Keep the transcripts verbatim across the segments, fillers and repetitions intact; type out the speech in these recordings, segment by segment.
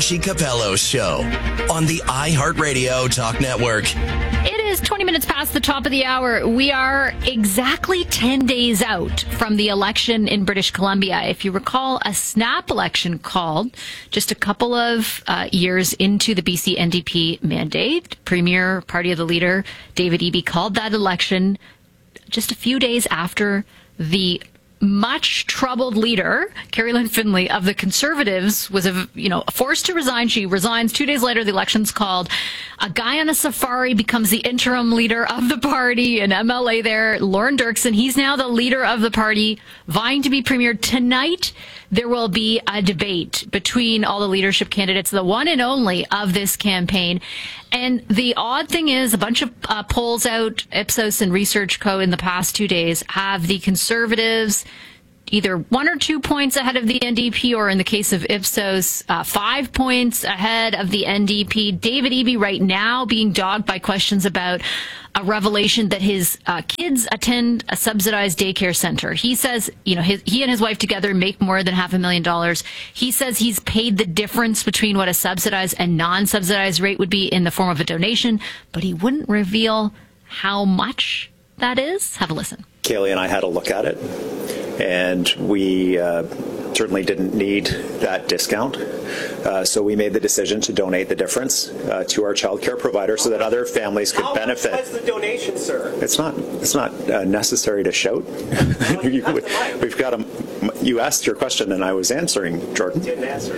Chi Capello Show on the iHeartRadio Talk Network. It is twenty minutes past the top of the hour. We are exactly ten days out from the election in British Columbia. If you recall, a snap election called just a couple of uh, years into the B C N D P mandate. Premier Party of the Leader, David Eby, called that election just a few days after the much troubled leader, Carrie Lynn Finlay of the Conservatives, was a, you know, forced to resign. She resigns. Two days later, the election's called. A guy on a safari becomes the interim leader of the party, an M L A there, Lauren Dirksen. He's now the leader of the party, vying to be premier. Tonight, there will be a debate between all the leadership candidates, the one and only of this campaign. And the odd thing is, a bunch of uh, polls out, Ipsos and Research Co. in the past two days have the Conservatives either one or two points ahead of the N D P, or in the case of Ipsos, uh, five points ahead of the N D P. David Eby right now being dogged by questions about a revelation that his uh, kids attend a subsidized daycare center. He says, you know, his, he and his wife together make more than half a million dollars. He says he's paid the difference between what a subsidized and non-subsidized rate would be in the form of a donation, but he wouldn't reveal how much that is. Have a listen. Kaylee and I had a look at it, and we uh, certainly didn't need that discount. Uh, so we made the decision to donate the difference uh, to our child care provider so that other families could How benefit. What's the donation, sir? It's not. It's not uh, necessary to shout. Well, you We've got a. You asked your question, and I was answering, Jordan. Didn't answer.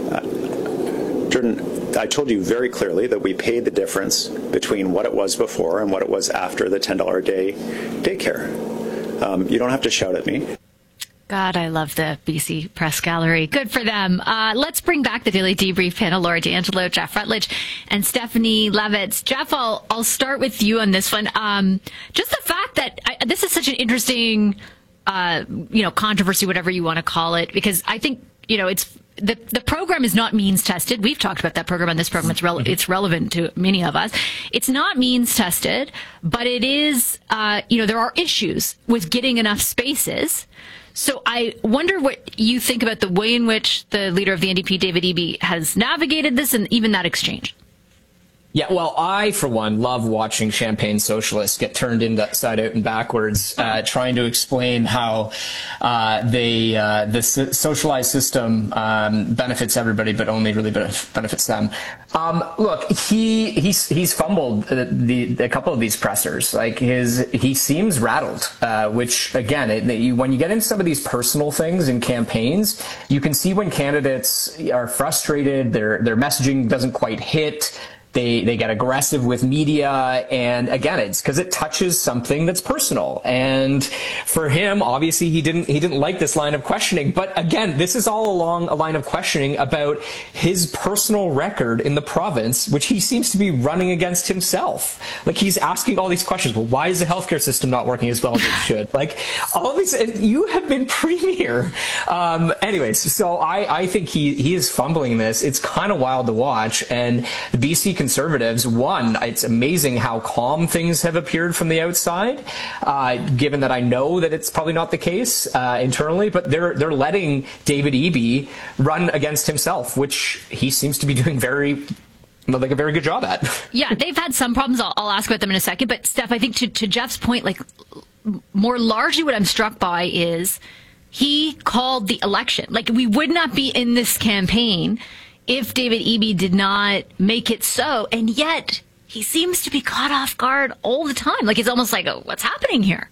Uh, Jordan, I told you very clearly that we paid the difference between what it was before and what it was after the ten dollars a day daycare. Um, you don't have to shout at me. God, I love the B C Press Gallery. Good for them. Uh, let's bring back the Daily Debrief panel. Laura D'Angelo, Jeff Rutledge, and Stephanie Levitz. Jeff, I'll, I'll start with you on this one. Um, just the fact that I, this is such an interesting, uh, you know, controversy, whatever you want to call it, because I think, you know, it's the the program is not means tested. We've talked about that program on this program. It's rele- it's relevant to many of us. It's not means tested, but it is, uh, you know, there are issues with getting enough spaces. So I wonder what you think about the way in which the leader of the N D P, David Eby, has navigated this and even that exchange. Yeah, well, I, for one, love watching Champagne Socialists get turned inside out and backwards, uh, trying to explain how uh, they uh, the socialized system um, benefits everybody, but only really benefits them. Um, look, he he's he's fumbled the, the a couple of these pressers. Like his, he seems rattled. Uh, which again, it, you, when you get into some of these personal things in campaigns, you can see when candidates are frustrated, their their messaging doesn't quite hit. They they get aggressive with media, and again, it's because it touches something that's personal. And for him, obviously, he didn't he didn't like this line of questioning. But again, this is all along a line of questioning about his personal record in the province, which he seems to be running against himself. Like he's asking all these questions. Well, why is the healthcare system not working as well as it should? Like all of these, you have been premier. Um, anyways, so I I think he he is fumbling this. It's kind of wild to watch, and the B C Conservatives, one, it's amazing how calm things have appeared from the outside, uh, given that I know that it's probably not the case uh, internally, but they're they're letting David Eby run against himself, which he seems to be doing very like a very good job at. Yeah, they've had some problems. I'll, I'll ask about them in a second. But Steph, I think to, to Jeff's point, like more largely what I'm struck by is he called the election. Like we would not be in this campaign if David Eby did not make it so, and yet he seems to be caught off guard all the time. Like it's almost like, oh, what's happening here?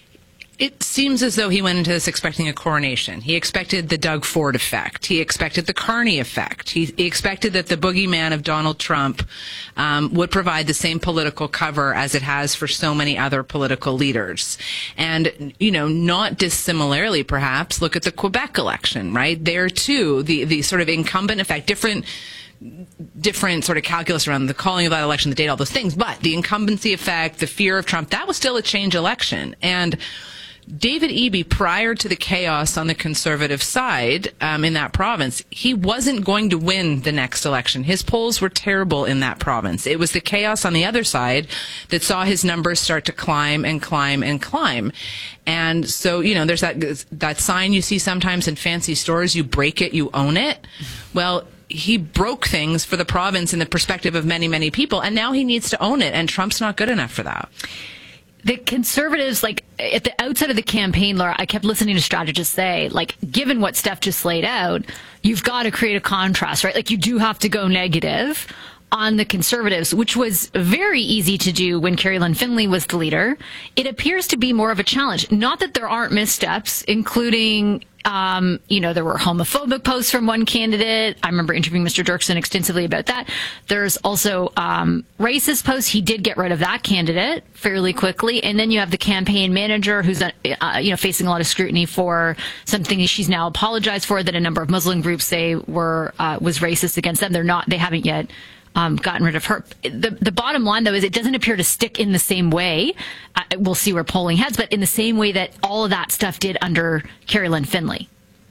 It seems as though he went into this expecting a coronation. He expected the Doug Ford effect. He expected the Carney effect. He, he expected that the boogeyman of Donald Trump um, would provide the same political cover as it has for so many other political leaders. And, you know, not dissimilarly, perhaps, look at the Quebec election, right? There, too, the, the sort of incumbent effect, different different sort of calculus around the calling of that election, the date, all those things. But the incumbency effect, the fear of Trump, that was still a change election. And David Eby, prior to the chaos on the Conservative side um, in that province, he wasn't going to win the next election. His polls were terrible in that province. It was the chaos on the other side that saw his numbers start to climb and climb and climb. And so, you know, there's that that sign you see sometimes in fancy stores, you break it, you own it. Well, he broke things for the province in the perspective of many, many people, and now he needs to own it, and Trump's not good enough for that. The Conservatives, like at the outset of the campaign, Laura, I kept listening to strategists say, like, given what Steph just laid out, you've got to create a contrast, right? Like, you do have to go negative on the Conservatives, which was very easy to do when Carrie Lynn Finley was the leader. It appears to be more of a challenge. Not that there aren't missteps, including, um, you know, there were homophobic posts from one candidate. I remember interviewing Mister Dirksen extensively about that. There's also um, racist posts. He did get rid of that candidate fairly quickly. And then you have the campaign manager who's, uh, you know, facing a lot of scrutiny for something she's now apologized for that a number of Muslim groups say were uh, was racist against them. They're not, they haven't yet Um, gotten rid of her. The, the bottom line, though, is it doesn't appear to stick in the same way. Uh, we'll see where polling heads, but in the same way that all of that stuff did under Carrie Lynn Finley.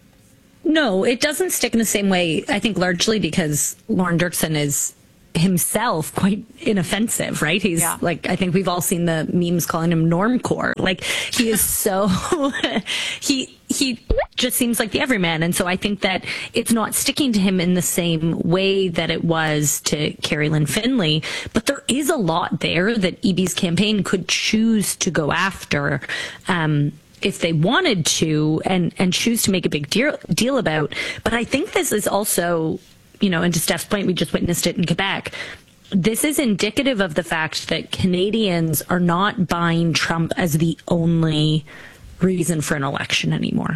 No, it doesn't stick in the same way, I think largely because Lauren Dirksen is himself quite inoffensive, right? He's yeah. like, I think we've all seen the memes calling him normcore. Like, he is so, he, he just seems like the everyman. And so I think that it's not sticking to him in the same way that it was to Carrie Lynn Finley. But there is a lot there that E B's campaign could choose to go after, um, if they wanted to, and, and choose to make a big deal, deal about. But I think this is also, you know, and to Steph's point, we just witnessed it in Quebec. This is indicative of the fact that Canadians are not buying Trump as the only reason for an election anymore.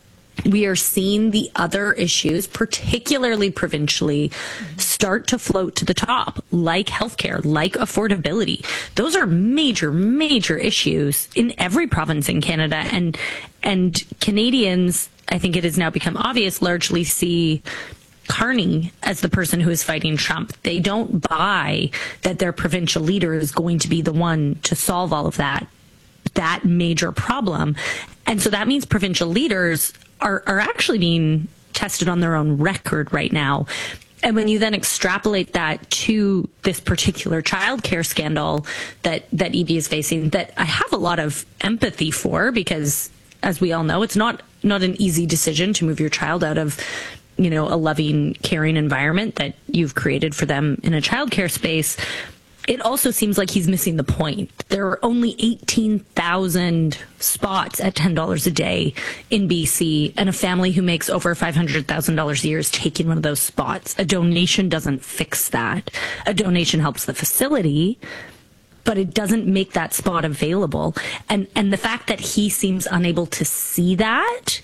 We are seeing the other issues, particularly provincially, start to float to the top, like healthcare, like affordability. Those are major, major issues in every province in Canada. And, and Canadians, I think it has now become obvious, largely see Carney as the person who is fighting Trump. They don't buy that their provincial leader is going to be the one to solve all of that, that major problem. And so that means provincial leaders are, are actually being tested on their own record right now. And when you then extrapolate that to this particular childcare scandal that, that E B is facing, that I have a lot of empathy for, because as we all know, it's not, not an easy decision to move your child out of, you know, a loving, caring environment that you've created for them in a childcare space. It also seems like he's missing the point. There are only eighteen thousand spots at ten dollars a day in B C, and a family who makes over five hundred thousand dollars a year is taking one of those spots. A donation doesn't fix that. A donation helps the facility, but it doesn't make that spot available. And and the fact that he seems unable to see that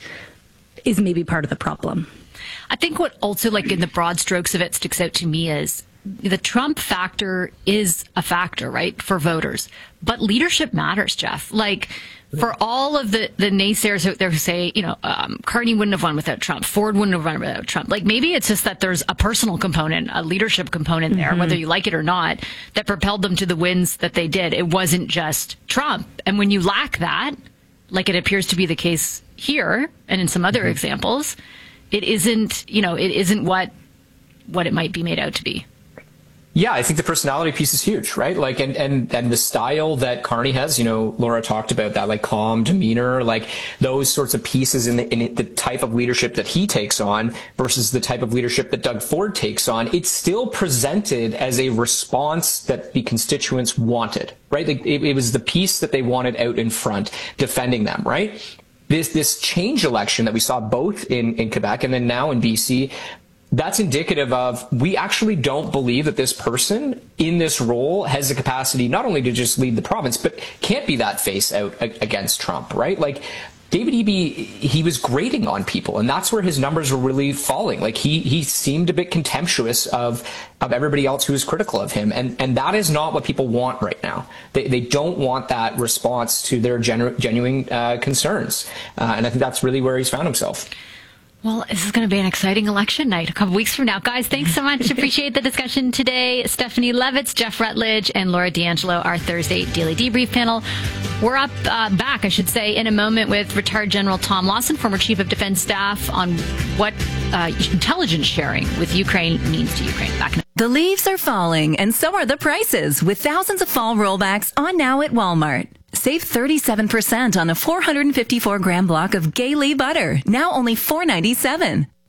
is maybe part of the problem. I think what also, like, in the broad strokes of it sticks out to me is the Trump factor is a factor, right, for voters. But leadership matters, Jeff. Like, for all of the, the naysayers out there who say, you know, um, Carney wouldn't have won without Trump, Ford wouldn't have won without Trump. Like, maybe it's just that there's a personal component, a leadership component there, mm-hmm. whether you like it or not, that propelled them to the wins that they did. It wasn't just Trump. And when you lack that, like it appears to be the case here and in some other mm-hmm. examples, it isn't, you know, it isn't what what it might be made out to be. Yeah, I think the personality piece is huge, right? Like, and, and, and the style that Carney has, you know, Laura talked about that, like calm demeanor, like those sorts of pieces in the, in the type of leadership that he takes on versus the type of leadership that Doug Ford takes on. It's still presented as a response that the constituents wanted, right? Like it, it was the piece that they wanted out in front, defending them, right? This, this change election that we saw both in, in Quebec and then now in B C, that's indicative of we actually don't believe that this person in this role has the capacity not only to just lead the province, but can't be that face out against Trump, right? Like David Eby, he was grating on people, and that's where his numbers were really falling. Like he he seemed a bit contemptuous of of everybody else who was critical of him, and and that is not what people want right now. They they don't want that response to their genu- genuine uh, concerns, uh, and I think that's really where he's found himself. Well, this is going to be an exciting election night a couple weeks from now. Guys, thanks so much. Appreciate the discussion today. Stephanie Levitz, Jeff Rutledge, and Laura D'Angelo, our Thursday Daily Debrief panel. We're up uh, back, I should say, in a moment with retired General Tom Lawson, former Chief of Defense Staff, on what uh, intelligence sharing with Ukraine means to Ukraine. Back in- The leaves are falling, and so are the prices, with thousands of fall rollbacks on now at Walmart. Save thirty-seven percent on a four hundred fifty-four gram block of Gay Lea butter, now only four ninety-seven.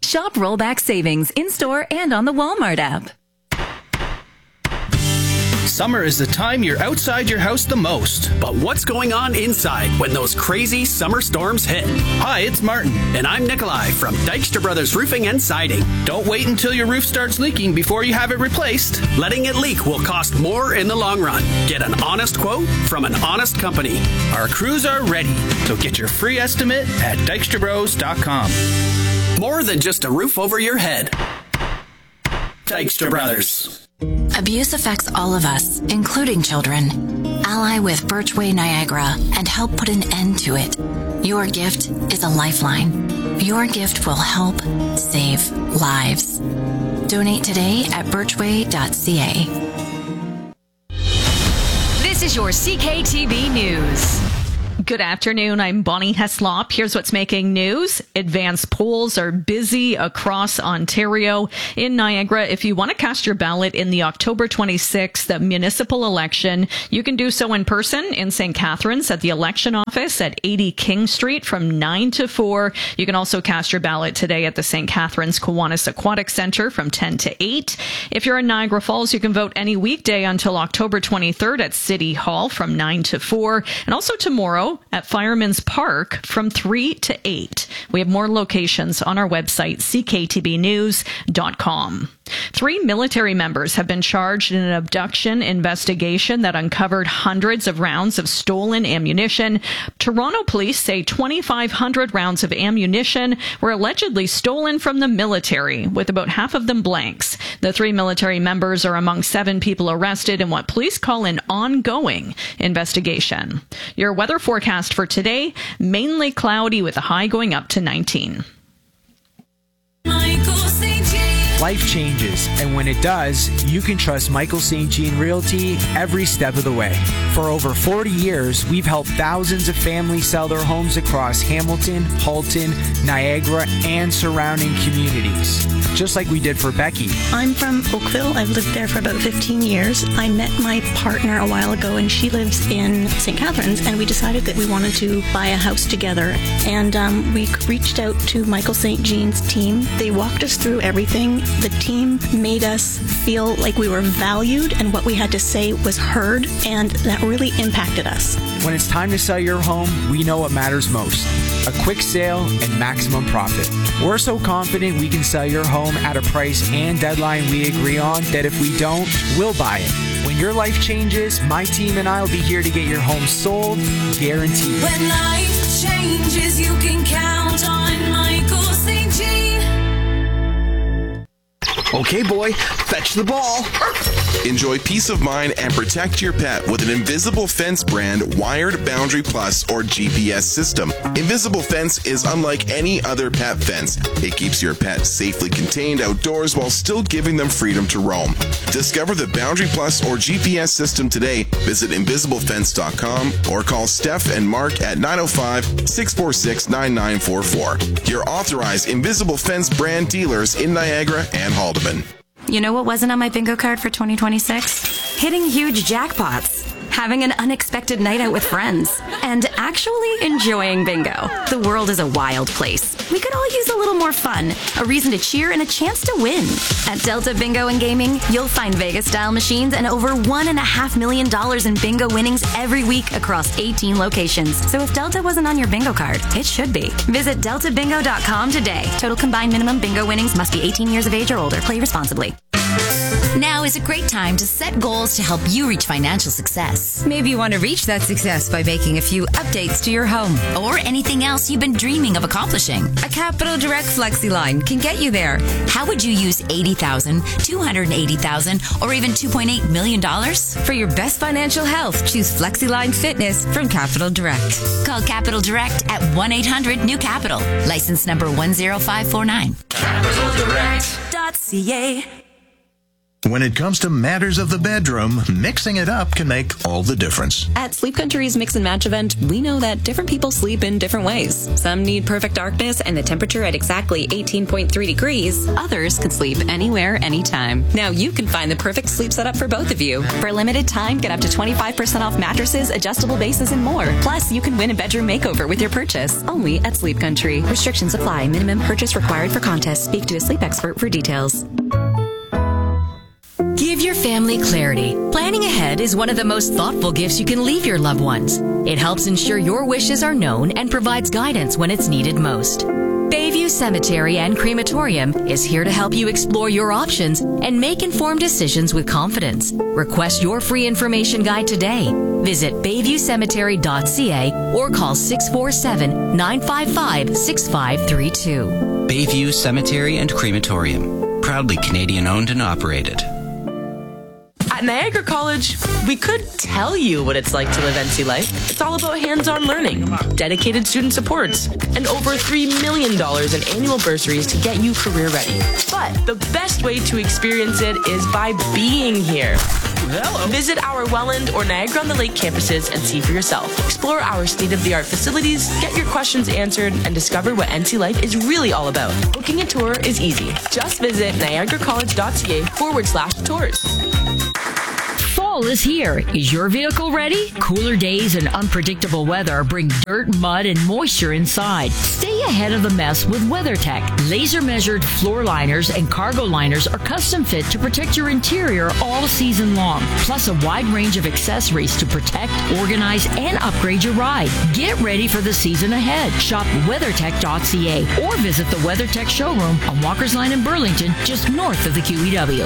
Shop rollback savings in-store and on the Walmart app. Summer is the time you're outside your house the most. But what's going on inside when those crazy summer storms hit? Hi, it's Martin. And I'm Nikolai from Dykstra Brothers Roofing and Siding. Don't wait until your roof starts leaking before you have it replaced. Letting it leak will cost more in the long run. Get an honest quote from an honest company. Our crews are ready, so get your free estimate at dykstra bros dot com. More than just a roof over your head. Dykstra Brothers. Abuse affects all of us, including children. Ally with Birchway Niagara and help put an end to it. Your gift is a lifeline. Your gift will help save lives. Donate today at birchway dot c a. This is your C K T B News. Good afternoon. I'm Bonnie Heslop. Here's what's making news. Advanced polls are busy across Ontario. In Niagara, if you want to cast your ballot in the October twenty-sixth municipal election, you can do so in person in Saint Catharines at the election office at eighty King Street from nine to four. You can also cast your ballot today at the Saint Catharines Kiwanis Aquatic Center from ten to eight. If you're in Niagara Falls, you can vote any weekday until October twenty-third at City Hall from nine to four, and also tomorrow at Fireman's Park from three to eight. We have more locations on our website, c k t b news dot com. Three military members have been charged in an abduction investigation that uncovered hundreds of rounds of stolen ammunition. Toronto police say twenty-five hundred rounds of ammunition were allegedly stolen from the military, with about half of them blanks. The three military members are among seven people arrested in what police call an ongoing investigation. Your weather forecast for today, mainly cloudy with a high going up to nineteen. Life changes, and when it does, you can trust Michael Saint Jean Realty every step of the way. For over forty years, we've helped thousands of families sell their homes across Hamilton, Halton, Niagara, and surrounding communities. Just like we did for Becky. I'm from Oakville. I've lived there for about fifteen years. I met my partner a while ago, and she lives in Saint Catharines, and we decided that we wanted to buy a house together. And um, we reached out to Michael Saint Jean's team. They walked us through everything. The team made us feel like we were valued and what we had to say was heard, and that really impacted us. When it's time to sell your home, we know what matters most. A quick sale and maximum profit. We're so confident we can sell your home at a price and deadline we agree on that if we don't, we'll buy it. When your life changes, my team and I will be here to get your home sold, guaranteed. When life changes, you can count on Michael Saint Jean. Okay, boy, fetch the ball. Enjoy peace of mind and protect your pet with an Invisible Fence brand wired Boundary Plus or G P S system. Invisible Fence is unlike any other pet fence. It keeps your pet safely contained outdoors while still giving them freedom to roam. Discover the Boundary Plus or G P S system today. Visit invisible fence dot com or call Steph and Mark at nine oh five, six four six, nine nine four four. Your authorized Invisible Fence brand dealers in Niagara and Haldeman. You know what wasn't on my bingo card for twenty twenty-six? Hitting huge jackpots, having an unexpected night out with friends, and actually enjoying bingo. The world is a wild place. We could all use a little more fun, a reason to cheer, and a chance to win. At Delta Bingo and Gaming, you'll find Vegas-style machines and over one and a half million dollars in bingo winnings every week across eighteen locations. So if Delta wasn't on your bingo card, it should be. Visit delta bingo dot com today. Total combined minimum bingo winnings must be eighteen years of age or older. Play responsibly. Now is a great time to set goals to help you reach financial success. Maybe you want to reach that success by making a few updates to your home. Or anything else you've been dreaming of accomplishing. A Capital Direct FlexiLine can get you there. How would you use eighty thousand dollars, two hundred eighty thousand dollars, or even two point eight million dollars? For your best financial health, choose FlexiLine Fitness from Capital Direct. Call Capital Direct at one eight hundred new capital. License number one zero five four nine. capital direct dot c a When it comes to matters of the bedroom, mixing it up can make all the difference. At Sleep Country's Mix and Match event, we know that different people sleep in different ways. Some need perfect darkness and the temperature at exactly eighteen point three degrees. Others can sleep anywhere, anytime. Now you can find the perfect sleep setup for both of you. For a limited time, get up to twenty-five percent off mattresses, adjustable bases, and more. Plus, you can win a bedroom makeover with your purchase. Only at Sleep Country. Restrictions apply. Minimum purchase required for contest. Speak to a sleep expert for details. Give your family clarity. Planning ahead is one of the most thoughtful gifts you can leave your loved ones. It helps ensure your wishes are known and provides guidance when it's needed most. Bayview Cemetery and Crematorium is here to help you explore your options and make informed decisions with confidence. Request your free information guide today. Visit bayview cemetery dot c a or call six four seven, nine five five, six five three two. Bayview Cemetery and Crematorium, proudly Canadian owned and operated. At Niagara College, we could tell you what it's like to live N C life. It's all about hands-on learning, dedicated student supports, and over three million dollars in annual bursaries to get you career ready. But the best way to experience it is by being here. Hello. Visit our Welland or Niagara-on-the-Lake campuses and see for yourself. Explore our state-of-the-art facilities, get your questions answered, and discover what N C life is really all about. Booking a tour is easy. Just visit niagara college dot c a forward slash tours. Fall is here. Is your vehicle ready? Cooler days and unpredictable weather bring dirt, mud, and moisture inside. Stay ahead of the mess with WeatherTech. Laser-measured floor liners and cargo liners are custom fit to protect your interior all season long. Plus a wide range of accessories to protect, organize, and upgrade your ride. Get ready for the season ahead. Shop weather tech dot c a or visit the WeatherTech showroom on Walker's Line in Burlington, just north of the Q E W.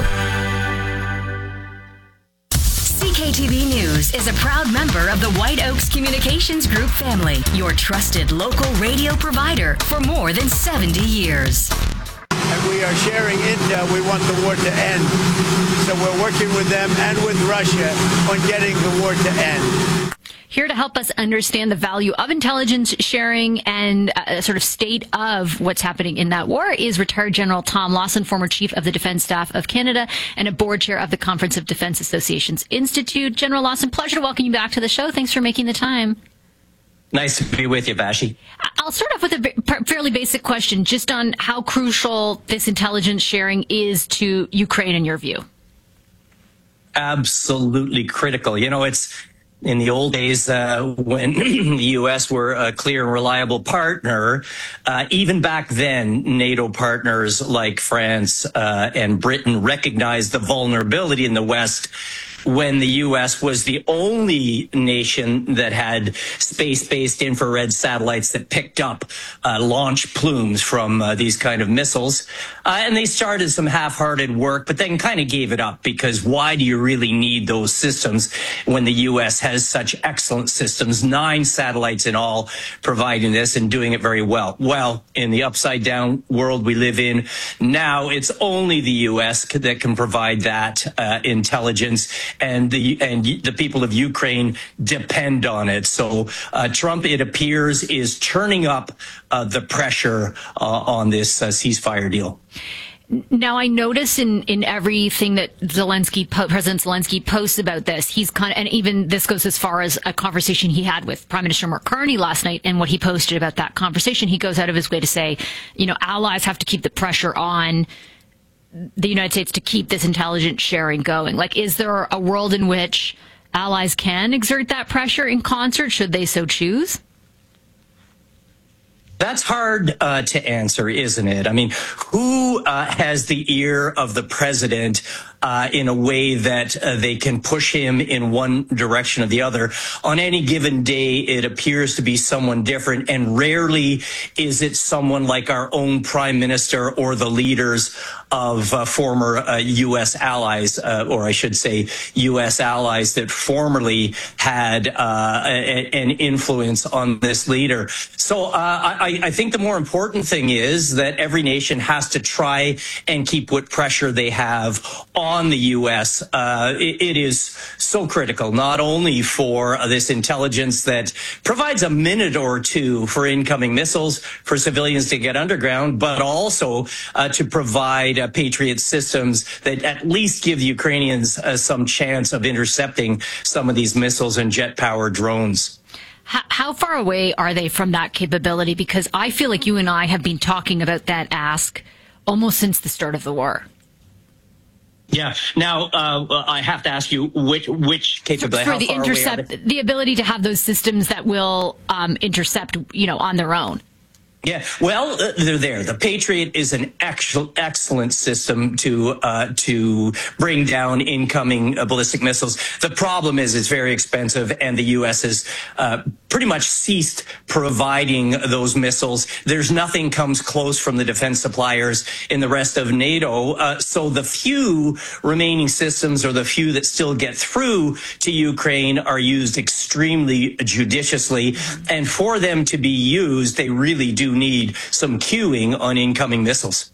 C K T V News is a proud member of the White Oaks Communications Group family, your trusted local radio provider for more than seventy years. And we are sharing intel. We want the war to end. So we're working with them and with Russia on getting the war to end. Here to help us understand the value of intelligence sharing and a sort of state of what's happening in that war is retired General Tom Lawson, former Chief of the Defense Staff of Canada and a board chair of the Conference of Defense Associations Institute. General Lawson, pleasure to welcome you back to the show. Thanks for making the time. Nice to be with you, Vashi. I'll start off with a fairly basic question just on how crucial this intelligence sharing is to Ukraine in your view. Absolutely critical. You know, it's in the old days, uh, when the U S were a clear and reliable partner, uh, even back then, NATO partners like France uh, and Britain recognized the vulnerability in the West when the U S was the only nation that had space-based infrared satellites that picked up uh, launch plumes from uh, these kind of missiles. Uh, and they started some half-hearted work, but then kind of gave it up because why do you really need those systems when the U S has such excellent systems, nine satellites in all providing this and doing it very well? Well, in the upside-down world we live in, now it's only the U S that can provide that uh, intelligence. And the and the people of Ukraine depend on it. So uh, Trump, it appears, is turning up uh, the pressure uh, on this uh, ceasefire deal. Now, I notice in, in everything that Zelensky, President Zelensky posts about this, he's kind of, and even this goes as far as a conversation he had with Prime Minister Mark Carney last night and what he posted about that conversation. He goes out of his way to say, you know, allies have to keep the pressure on the United States to keep this intelligence sharing going. Like, is there a world in which allies can exert that pressure in concert, should they so choose? That's hard uh, to answer, isn't it? I mean, who uh, has the ear of the president uh, in a way that uh, they can push him in one direction or the other? On any given day, it appears to be someone different, and rarely is it someone like our own prime minister or the leaders of uh, former uh, U S allies, uh, or I should say U S allies that formerly had uh, a, an influence on this leader. So uh, I, I think the more important thing is that every nation has to try and keep what pressure they have on on the U S. Uh, it, it is so critical, not only for uh, this intelligence that provides a minute or two for incoming missiles for civilians to get underground, but also uh, to provide uh, Patriot systems that at least give the Ukrainians uh, some chance of intercepting some of these missiles and jet-powered drones. How, how far away are they from that capability? Because I feel like you and I have been talking about that ask almost since the start of the war. Yeah. Now, uh, I have to ask you which which capability. For the intercept, the ability to have those systems that will um, intercept, you know, on their own. Yeah, well, uh, they're there. The Patriot is an actual excellent system to uh, to bring down incoming uh, ballistic missiles. The problem is it's very expensive, and the U S has uh, pretty much ceased providing those missiles. There's nothing comes close from the defense suppliers in the rest of NATO. Uh, so the few remaining systems, or the few that still get through to Ukraine, are used extremely judiciously. And for them to be used, they really do need some queuing on incoming missiles.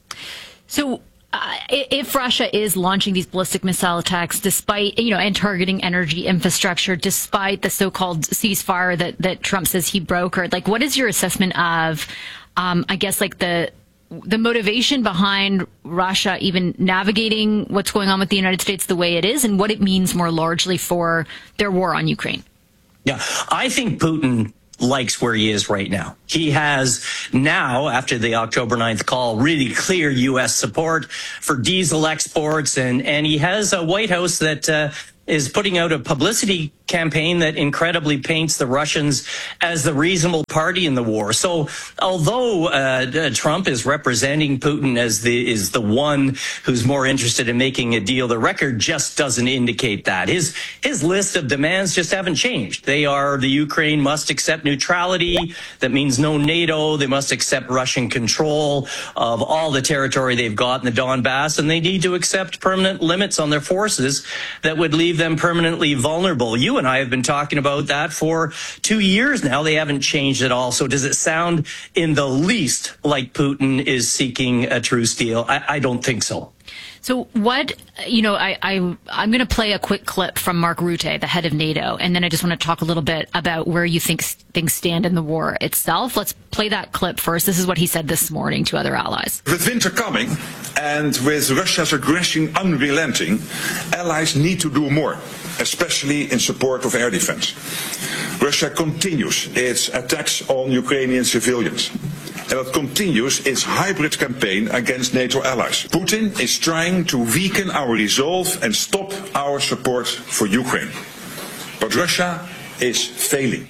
So uh, if Russia is launching these ballistic missile attacks, despite, you know, and targeting energy infrastructure, despite the so-called ceasefire that, that Trump says he brokered, like, what is your assessment of, um, I guess, like the the motivation behind Russia even navigating what's going on with the United States the way it is, and what it means more largely for their war on Ukraine? Yeah, I think Putin likes where he is right now. He has now, after the October ninth call, really clear U S support for diesel exports, and, and he has a White House that uh, is putting out a publicity campaign that incredibly paints the Russians as the reasonable party in the war. So although uh, Trump is representing Putin as the is the one who's more interested in making a deal, the record just doesn't indicate that. His his list of demands just haven't changed. They are: the Ukraine must accept neutrality. That means no NATO. They must accept Russian control of all the territory they've got in the Donbass, and they need to accept permanent limits on their forces that would leave them permanently vulnerable. You and I have been talking about that for two years now. They haven't changed at all. So does it sound in the least like Putin is seeking a truce deal? I, I don't think so. So what, you know, I, I, I'm going to play a quick clip from Mark Rutte, the head of NATO, and then I just want to talk a little bit about where you think things stand in the war itself. Let's play that clip first. This is what he said this morning to other allies. With winter coming and with Russia's aggression unrelenting, allies need to do more, especially in support of air defense. Russia continues its attacks on Ukrainian civilians, and it continues its hybrid campaign against NATO allies. Putin is trying to weaken our resolve and stop our support for Ukraine. But Russia is failing.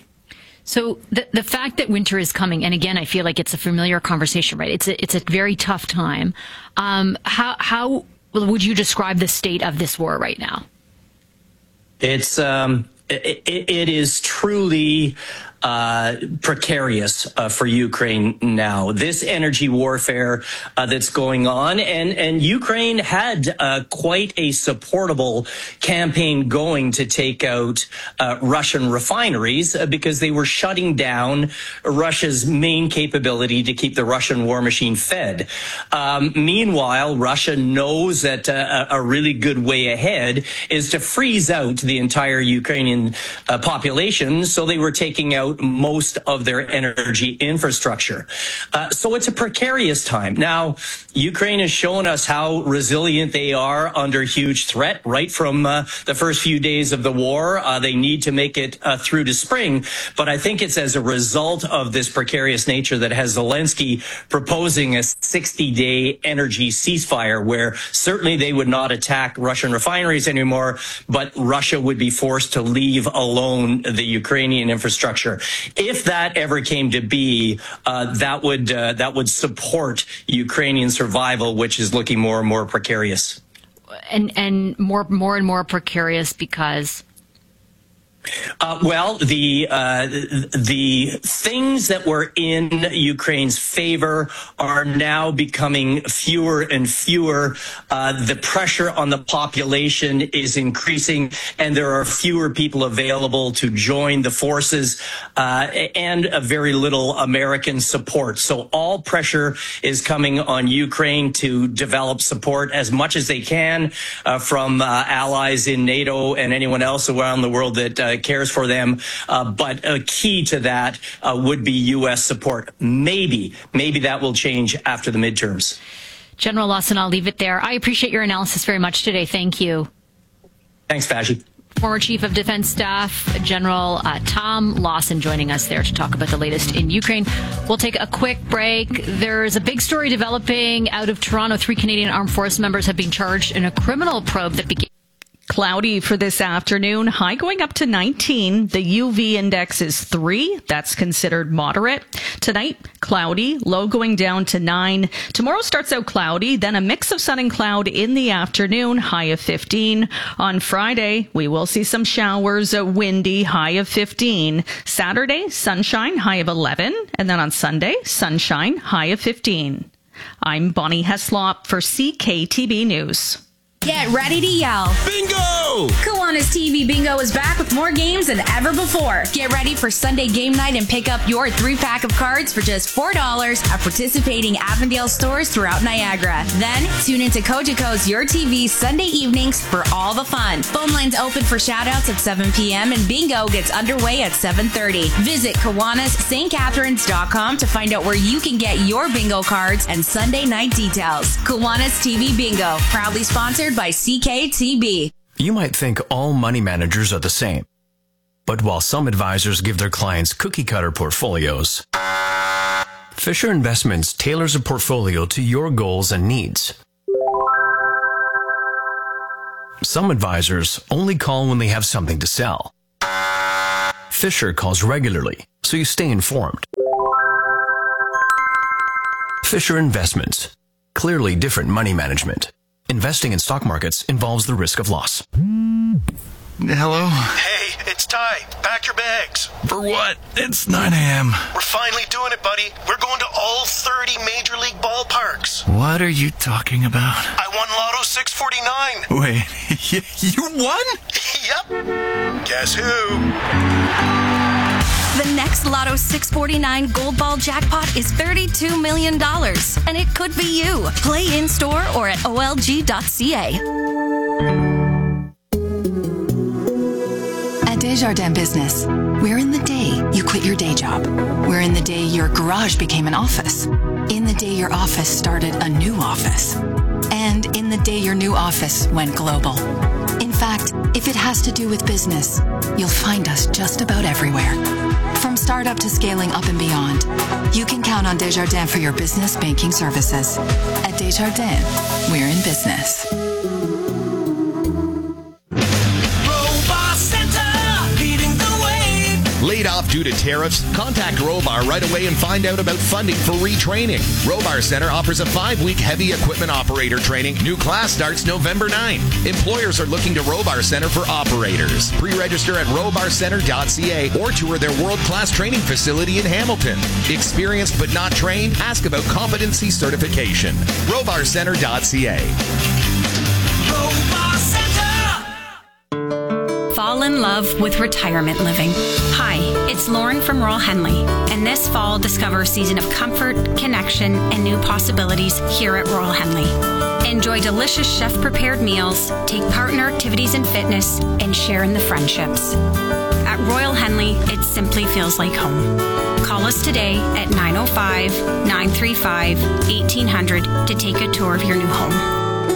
So the the fact that winter is coming, and again, I feel like it's a familiar conversation, right? It's a, it's a very tough time. Um, how how would you describe the state of this war right now? It's um, it, it is truly uh, precarious uh, for Ukraine now. This energy warfare uh, that's going on, and and Ukraine had uh, quite a supportable campaign going to take out uh, Russian refineries uh, because they were shutting down Russia's main capability to keep the Russian war machine fed. Um, meanwhile, Russia knows that uh, a really good way ahead is to freeze out the entire Ukrainian uh, population, so they were taking out most of their energy infrastructure. Uh, so it's a precarious time. Now, Ukraine has shown us how resilient they are under huge threat right from uh, the first few days of the war. Uh, they need to make it uh, through to spring. But I think it's as a result of this precarious nature that has Zelensky proposing a sixty-day energy ceasefire, where certainly they would not attack Russian refineries anymore, but Russia would be forced to leave alone the Ukrainian infrastructure. If that ever came to be, uh, that would uh, that would support Ukrainian survival, which is looking more and more precarious. And and more more and more precarious because Uh, well, the uh, the things that were in Ukraine's favor are now becoming fewer and fewer. Uh, the pressure on the population is increasing, and there are fewer people available to join the forces, uh, and a very little American support. So all pressure is coming on Ukraine to develop support as much as they can uh, from uh, allies in NATO and anyone else around the world that uh, cares for them. Uh, but a key to that uh, would be U S support. Maybe, maybe that will change after the midterms. General Lawson, I'll leave it there. I appreciate your analysis very much today. Thank you. Thanks, Vaji. Former Chief of Defense Staff, General uh, Tom Lawson, joining us there to talk about the latest in Ukraine. We'll take a quick break. There's a big story developing out of Toronto. Three Canadian Armed Forces members have been charged in a criminal probe that began. Cloudy for this afternoon, high going up to nineteen. The U V index is three. That's considered moderate. Tonight, cloudy, low going down to nine. Tomorrow starts out cloudy, then a mix of sun and cloud in the afternoon, high of fifteen. On Friday, we will see some showers, a windy, high of fifteen. Saturday, sunshine, high of eleven. And then on Sunday, sunshine, high of fifteen. I'm Bonnie Heslop for C K T B News. Get ready to yell. Bingo! Kiwanis T V Bingo is back with more games than ever before. Get ready for Sunday game night and pick up your three-pack of cards for just four dollars at participating Avondale stores throughout Niagara. Then, tune into Cogeco's Your T V Sunday evenings for all the fun. Phone lines open for shoutouts at seven p.m. and Bingo gets underway at seven thirty. Visit Kiwanis St Catharines dot com to find out where you can get your bingo cards and Sunday night details. Kiwanis T V Bingo, proudly sponsored by C K T B. You might think all money managers are the same. But while some advisors give their clients cookie-cutter portfolios, Fisher Investments tailors a portfolio to your goals and needs. Some advisors only call when they have something to sell. Fisher calls regularly, so you stay informed. Fisher Investments. Clearly different money management. Investing in stock markets involves the risk of loss. Hello? Hey, it's Ty. Pack your bags. For what? It's nine a.m. We're finally doing it, buddy. We're going to all thirty Major League ballparks. What are you talking about? I won Lotto six forty-nine. Wait, you won? Yep. Guess who? The next Lotto six forty-nine Gold Ball jackpot is thirty-two million dollars, and it could be you. Play in-store or at O L G dot C A. At Desjardins Business, we're in the day you quit your day job. We're in the day your garage became an office. In the day your office started a new office. And in the day your new office went global. In fact, if it has to do with business, you'll find us just about everywhere. From startup to scaling up and beyond, you can count on Desjardins for your business banking services. At Desjardins, we're in business. Laid off due to tariffs? Contact Robar right away and find out about funding for retraining. Robar Center offers a five-week heavy equipment operator training. New class starts November ninth. Employers are looking to Robar Center for operators. Pre-register at robar center dot c a or tour their world-class training facility in Hamilton. Experienced but not trained? Ask about competency certification. robar center dot c a. Robar Center! Fall in love with retirement living. Hi, it's Lauren from Royal Henley, and this fall discover a season of comfort, connection, and new possibilities here at Royal Henley. Enjoy delicious chef-prepared meals, take part in our activities and fitness, and share in the friendships. At Royal Henley, it simply feels like home. Call us today at nine oh five, nine three five, eighteen hundred to take a tour of your new home.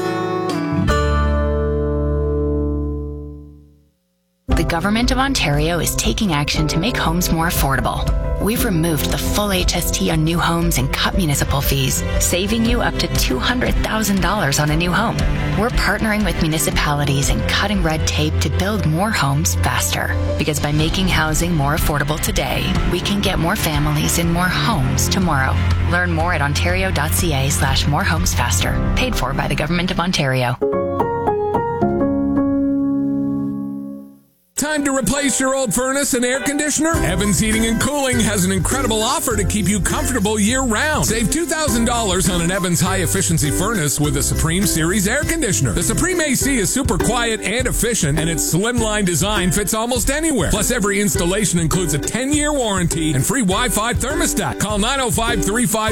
The Government of Ontario is taking action to make homes more affordable. We've removed the full H S T on new homes and cut municipal fees, saving you up to two hundred thousand dollars on a new home. We're partnering with municipalities and cutting red tape to build more homes faster. Because by making housing more affordable today, we can get more families in more homes tomorrow. Learn more at ontario dot c a slash more homes faster. Paid for by the Government of Ontario. Time to replace your old furnace and air conditioner? Evans Heating and Cooling has an incredible offer to keep you comfortable year-round. Save two thousand dollars on an Evans high-efficiency furnace with a Supreme Series air conditioner. The Supreme A C is super quiet and efficient, and its slimline design fits almost anywhere. Plus, every installation includes a ten-year warranty and free Wi-Fi thermostat. Call nine oh five, three five